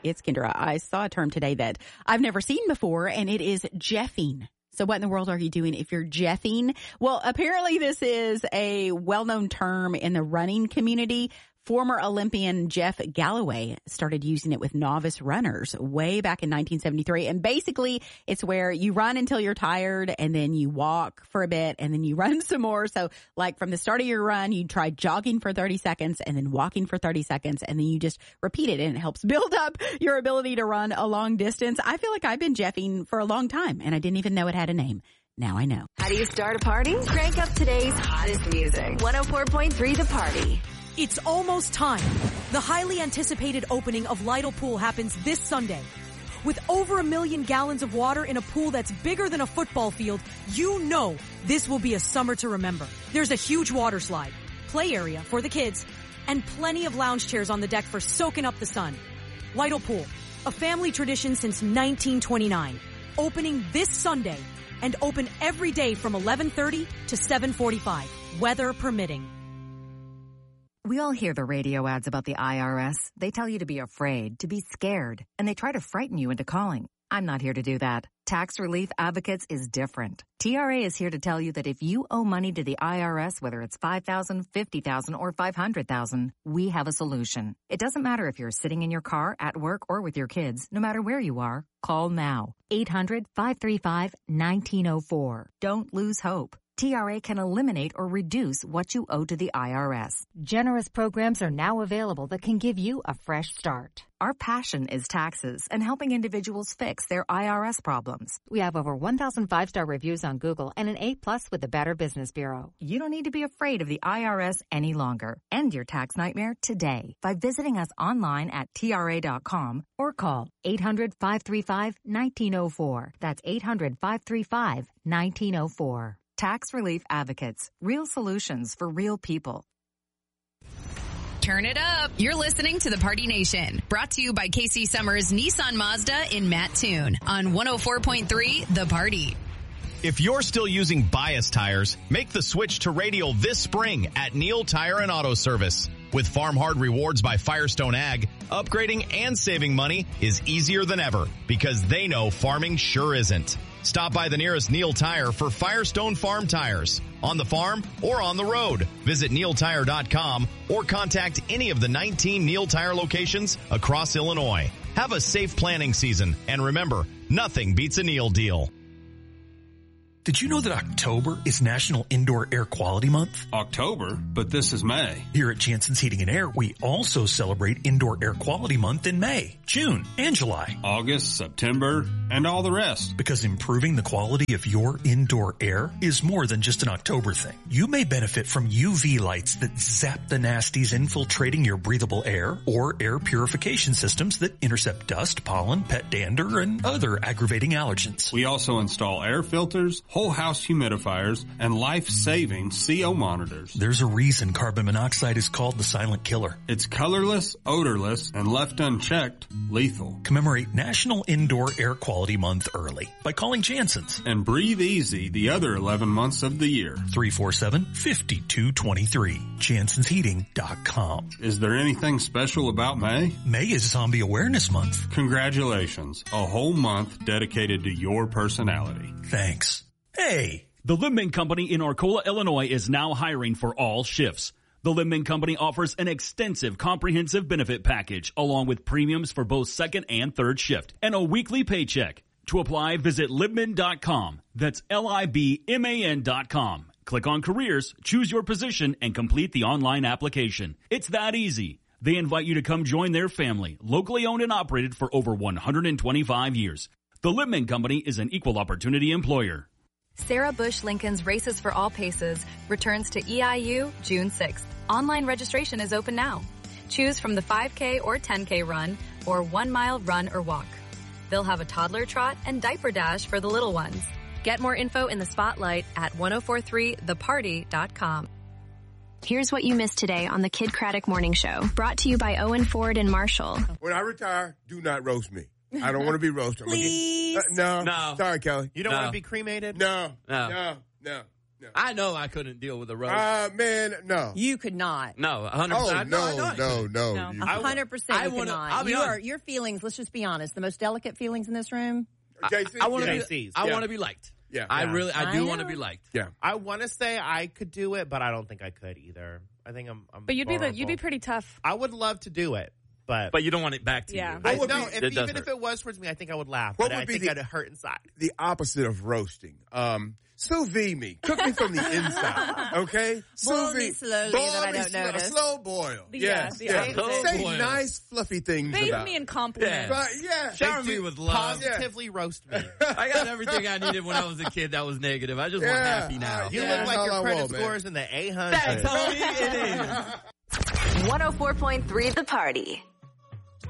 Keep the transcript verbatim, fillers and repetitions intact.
It's Kendra. I saw a term today that I've never seen before, and it is jeffing. So what in the world are you doing if you're jeffing? Well, apparently this is a well-known term in the running community. Former Olympian Jeff Galloway started using it with novice runners way back in nineteen seventy-three. And basically, it's where you run until you're tired and then you walk for a bit and then you run some more. So like from the start of your run, you try jogging for thirty seconds and then walking for thirty seconds and then you just repeat it, and it helps build up your ability to run a long distance. I feel like I've been jeffing for a long time and I didn't even know it had a name. Now I know. How do you start a party? Crank up today's hottest music. one oh four point three The Party. It's almost time. The highly anticipated opening of Lytle Pool happens this Sunday. With over a million gallons of water in a pool that's bigger than a football field, you know this will be a summer to remember. There's a huge water slide, play area for the kids, and plenty of lounge chairs on the deck for soaking up the sun. Lytle Pool, a family tradition since nineteen twenty-nine. Opening this Sunday and open every day from eleven thirty to seven forty-five, weather permitting. We all hear the radio ads about the I R S. They tell you to be afraid, to be scared, and they try to frighten you into calling. I'm not here to do that. Tax Relief Advocates is different. T R A is here to tell you that if you owe money to the I R S, whether it's five thousand dollars, fifty thousand dollars, or five hundred thousand dollars, we have a solution. It doesn't matter if you're sitting in your car, at work, or with your kids. No matter where you are, call now. eight hundred, five three five, one nine zero four. Don't lose hope. T R A can eliminate or reduce what you owe to the I R S. Generous programs are now available that can give you a fresh start. Our passion is taxes and helping individuals fix their I R S problems. We have over one thousand five-star reviews on Google and an A plus with the Better Business Bureau. You don't need to be afraid of the I R S any longer. End your tax nightmare today by visiting us online at T R A dot com or call eight hundred, five three five, one nine zero four. That's eight hundred, five three five, one nine zero four. Tax Relief Advocates. Real solutions for real people. Turn it up. You're listening to the Party Nation. Brought to you by Casey Summers Nissan Mazda in Mattoon on one oh four point three The Party. If you're still using bias tires, make the switch to Radial this spring at Neil Tire and Auto Service. With Farm Hard Rewards by Firestone Ag, upgrading and saving money is easier than ever because they know farming sure isn't. Stop by the nearest Neil Tire for Firestone Farm tires. On the farm or on the road. Visit neil tire dot com or contact any of the nineteen Neil Tire locations across Illinois. Have a safe planning season, and remember, nothing beats a Neil deal. Did you know that October is National Indoor Air Quality Month? October? But this is May. Here at Jansen's Heating and Air, we also celebrate Indoor Air Quality Month in May, June, and July. August, September, and all the rest. Because improving the quality of your indoor air is more than just an October thing. You may benefit from U V lights that zap the nasties infiltrating your breathable air, or air purification systems that intercept dust, pollen, pet dander, and other aggravating allergens. We also install air filters, whole house humidifiers, and life-saving C O monitors. There's a reason carbon monoxide is called the silent killer. It's colorless, odorless, and left unchecked, lethal. Commemorate National Indoor Air Quality Month early by calling Jansen's. And breathe easy the other eleven months of the year. three four seven, five two two three. Jansens Heating dot com. Is there anything special about May? May is Zombie Awareness Month. Congratulations. A whole month dedicated to your personality. Thanks. Hey! The Lippman Company in Arcola, Illinois is now hiring for all shifts. The Lippman Company offers an extensive comprehensive benefit package along with premiums for both second and third shift and a weekly paycheck. To apply, visit Lippman dot com. That's L I B M A N dot com. Click on careers, choose your position, and complete the online application. It's that easy. They invite you to come join their family, locally owned and operated for over one hundred twenty-five years. The Lippman Company is an equal opportunity employer. Sarah Bush Lincoln's Races for All Paces returns to E I U June sixth. Online registration is open now. Choose from the five K or ten K run or one mile run or walk. They'll have a toddler trot and diaper dash for the little ones. Get more info in the spotlight at ten forty-three the party dot com. Here's what you missed today on the Kid Craddock Morning Show, brought to you by Owen Ford and Marshall. When I retire, do not roast me. I don't want to be roasted. Please. Uh, no. No. Sorry, Kelly. You don't no. want to be cremated? No. No. No. No. No. I know I couldn't deal with a roast. Uh, man, no. You could not. No, one hundred percent. Oh, no, no, no, no. No, You- one hundred percent I you wanna- cannot. I'll be You honest. are, your feelings, let's just be honest, the most delicate feelings in this room. J C? I want to Yeah. be. J Cs, I yeah. want to be liked. Yeah. I Yeah. really. I I do know. want to be liked. Yeah. I want to say I could do it, but I don't think I could either. I think I'm. I'm But you'd be the, you'd be vulnerable. pretty tough. I would love to do it, but But you don't want it back to Yeah. you. I, What would no. be- If, It does even if hurt. it was towards me, I think I would laugh. What but would I be think the- I'd hurt inside. The opposite of roasting. Um, sous vide me. Cook me from the inside. Okay? Boil Sous me vide- slowly boil that I me don't slow- notice. Slow boil. The- yes. yeah, yes. the opposite. Say Slow boil. nice, fluffy things Bathe about me in compliments. Yeah. But, yeah. Shower They me do- with love. Positively roast me. I got everything I needed when I was a kid that was negative. I just want Yeah. happy now. You Yeah, look that's like all your I credit want, man. scores in the eight hundred. That's Tony. It is. one oh four point three The Party.